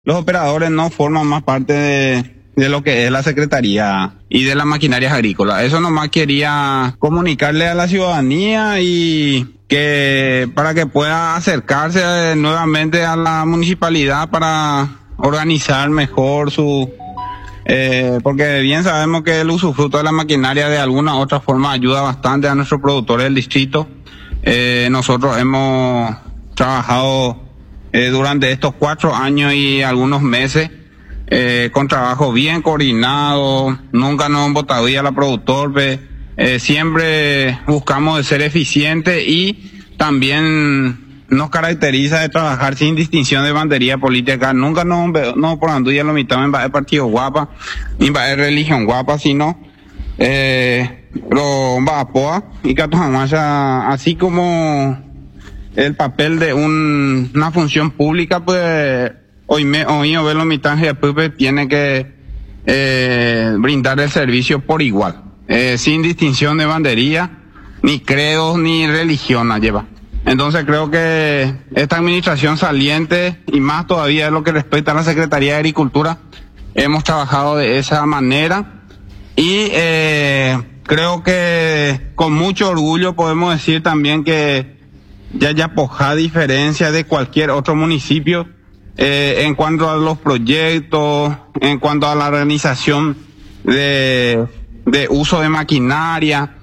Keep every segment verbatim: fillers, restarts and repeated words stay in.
los operadores no forman más parte de, de lo que es la Secretaría y de las maquinarias agrícolas. Eso nomás quería comunicarle a la ciudadanía y que para que pueda acercarse nuevamente a la municipalidad para organizar mejor su... Eh, porque bien sabemos que el usufructo de la maquinaria de alguna u otra forma ayuda bastante a nuestros productores del distrito. Eh, nosotros hemos trabajado eh, durante estos cuatro años y algunos meses eh, con trabajo bien coordinado, nunca nos han botado a la productor, eh, siempre buscamos de ser eficientes y también nos caracteriza de trabajar sin distinción de bandería política. Nunca nos, no por anduya lo mitad en partido guapa, ni en religión guapa, sino eh, lo apoa y así como el papel de un, una función pública, pues hoy me hoy ver lo mitad tiene que eh, brindar el servicio por igual, eh, sin distinción de bandería, ni credos, ni religión la lleva. Entonces creo que esta administración saliente, y más todavía en lo que respecta a la Secretaría de Agricultura, hemos trabajado de esa manera y eh, creo que con mucho orgullo podemos decir también que Yayapoja, a diferencia de cualquier otro municipio, eh, en cuanto a los proyectos, en cuanto a la organización de, de uso de maquinaria,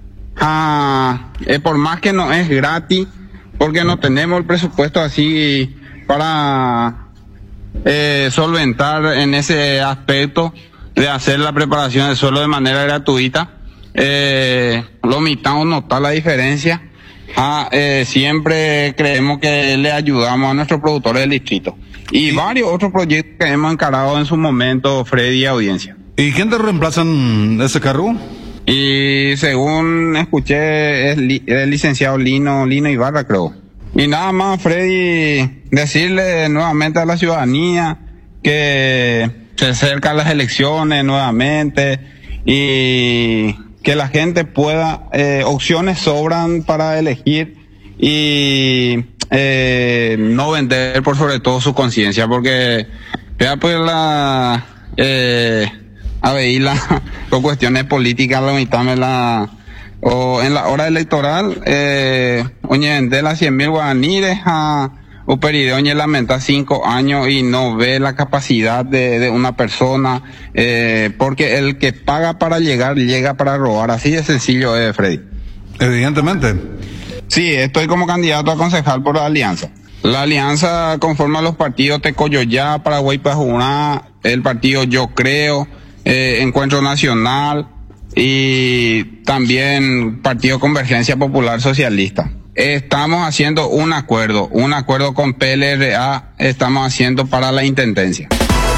Ah, eh, por más que no es gratis, porque no tenemos el presupuesto así para eh, solventar en ese aspecto de hacer la preparación del suelo de manera gratuita, eh, lo mitad nota la diferencia. Ah, eh, siempre creemos que le ayudamos a nuestros productores del distrito y varios otros proyectos que hemos encarado en su momento, Freddy y audiencia. ¿Y quién te reemplaza en ese cargo? Y según escuché, es li, el licenciado Lino, Lino Ibarra, creo. Y nada más, Freddy, decirle nuevamente a la ciudadanía que se acercan las elecciones nuevamente y que la gente pueda, eh, opciones sobran para elegir y eh, no vender por sobre todo su conciencia, porque ya pues la... Eh, a ver, la, con cuestiones políticas, la mitad me la, o en la hora electoral, eh, oye, de las cien mil guaraníes a, o peride, oye, lamenta cinco años y no ve la capacidad de, de una persona, eh, porque el que paga para llegar, llega para robar, así de sencillo es, Freddy. Evidentemente. Sí, estoy como candidato a concejal por la alianza. La alianza conforma los partidos Tecoyoyá, Paraguay Pajuná, el partido Yo Creo, Eh, Encuentro Nacional y también Partido Convergencia Popular Socialista. Estamos haciendo un acuerdo, un acuerdo con P L R A, estamos haciendo para la intendencia.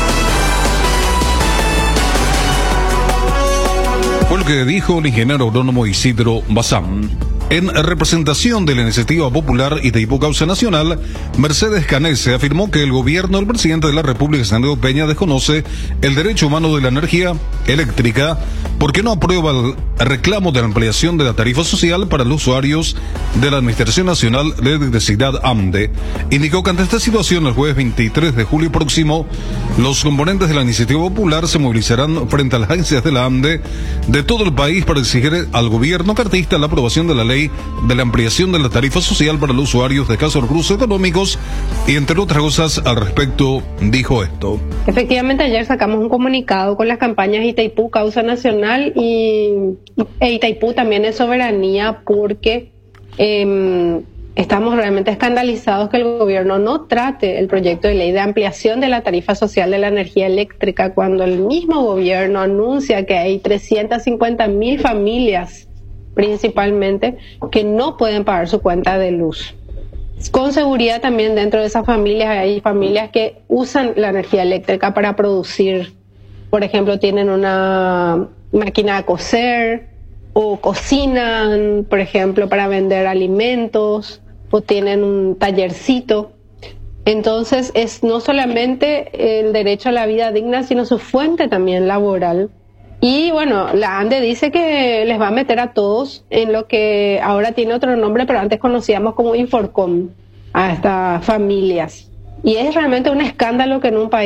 Fue lo que dijo el ingeniero agrónomo Isidro Bazán. En representación de la Iniciativa Popular Itaipú Causa Nacional, Mercedes Canese afirmó que el gobierno del presidente de la República, Santiago Peña, desconoce el derecho humano de la energía eléctrica porque no aprueba el reclamo de la ampliación de la tarifa social para los usuarios de la Administración Nacional de Electricidad AMDE. Indicó que ante esta situación, el jueves veintitrés de julio próximo, los componentes de la Iniciativa Popular se movilizarán frente a las agencias de la AMDE de todo el país para exigir al gobierno cartista la aprobación de la ley de la ampliación de la tarifa social para los usuarios de escasos recursos económicos y, entre otras cosas, al respecto dijo esto. Efectivamente, ayer sacamos un comunicado con las campañas Itaipú Causa Nacional y e Itaipú también es soberanía, porque eh, estamos realmente escandalizados que el gobierno no trate el proyecto de ley de ampliación de la tarifa social de la energía eléctrica cuando el mismo gobierno anuncia que hay trescientas cincuenta mil familias principalmente que no pueden pagar su cuenta de luz. Con seguridad también dentro de esas familias hay familias que usan la energía eléctrica para producir, por ejemplo, tienen una máquina de coser o cocinan, por ejemplo, para vender alimentos, o tienen un tallercito. Entonces es no solamente el derecho a la vida digna, sino su fuente también laboral. Y bueno, la ANDE dice que les va a meter a todos en lo que ahora tiene otro nombre, pero antes conocíamos como Inforcom, a estas familias. Y es realmente un escándalo que en un país